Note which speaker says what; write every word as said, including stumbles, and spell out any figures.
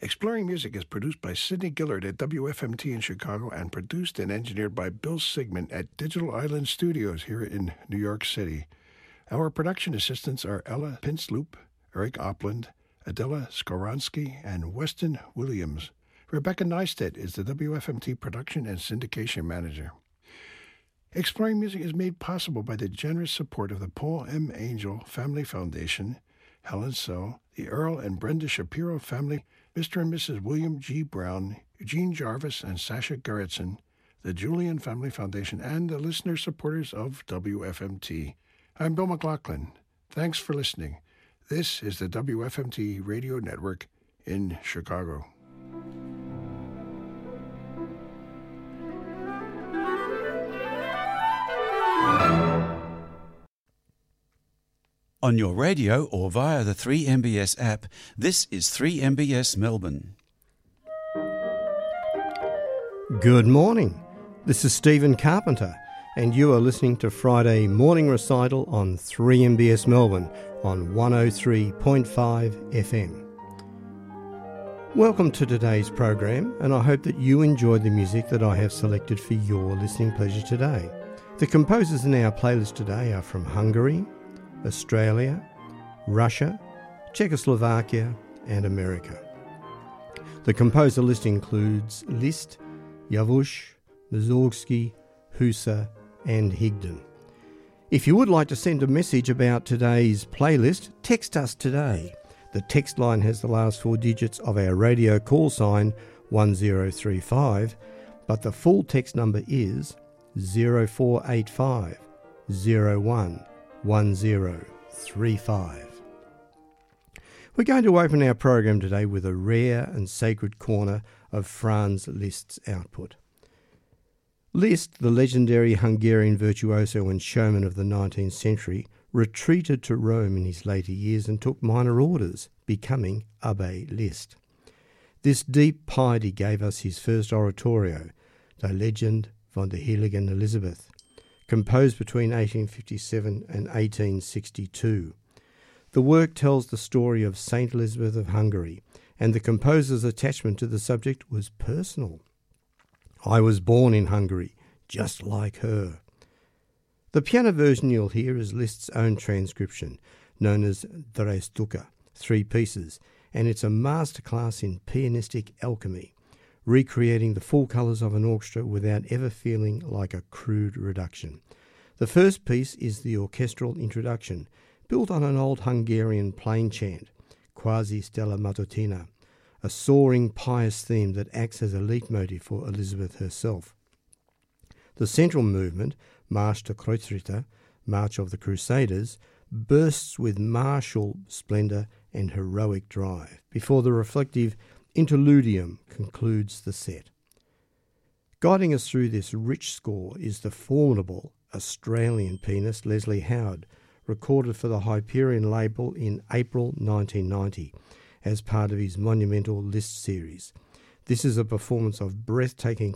Speaker 1: Exploring Music is produced by Sidney Gillard at W F M T in Chicago and produced and engineered by Bill Sigmund at Digital Island Studios here in New York City. Our production assistants are Ella Pinsloop, Eric Opland, Adela Skoronsky, and Weston Williams. Rebecca Neistat is the W F M T production and syndication manager. Exploring Music is made possible by the generous support of the Paul M. Angel Family Foundation, Helen So, the Earl and Brenda Shapiro family, Mister and Missus William G. Brown, Eugene Jarvis, and Sasha Gerritsen, the Julian Family Foundation, and the listener supporters of W F M T. I'm Bill McLaughlin. Thanks for listening. This is the W F M T Radio Network in Chicago.
Speaker 2: On your radio or via the three M B S app, this is three M B S Melbourne.
Speaker 3: Good morning. This is Stephen Carpenter, and you are listening to Friday Morning Recital on three M B S Melbourne on one oh three point five F M. Welcome to today's program, and I hope that you enjoy the music that I have selected for your listening pleasure today. The composers in our playlist today are from Hungary, Australia, Russia, Czechoslovakia, and America. The composer list includes Liszt, Javush, Mussorgsky, Husa, and Higden. If you would like to send a message about today's playlist, text us today. The text line has the last four digits of our radio call sign one zero three five, but the full text number is zero four eight five zero one one zero three five. We're going to open our program today with a rare and sacred corner of Franz Liszt's output. Liszt, the legendary Hungarian virtuoso and showman of the nineteenth century, retreated to Rome in his later years and took minor orders, becoming Abbe Liszt. This deep piety gave us his first oratorio, Die Legend von der Heiligen Elisabeth, composed between eighteen fifty-seven and eighteen sixty-two. The work tells the story of Saint Elizabeth of Hungary, and the composer's attachment to the subject was personal. I was born in Hungary, just like her. The piano version you'll hear is Liszt's own transcription, known as Drei Stücke, three pieces, and it's a masterclass in pianistic alchemy, recreating the full colours of an orchestra without ever feeling like a crude reduction. The first piece is the orchestral introduction, built on an old Hungarian plain chant, Quasi Stella Matutina, a soaring pious theme that acts as a leitmotif for Elizabeth herself. The central movement, Marsch der Kreuzritter, March of the Crusaders, bursts with martial splendour and heroic drive, before the reflective interludium concludes the set. Guiding us through this rich score is the formidable Australian pianist Leslie Howard, recorded for the Hyperion label in April nineteen ninety as part of his monumental Liszt series. This is a performance of breathtaking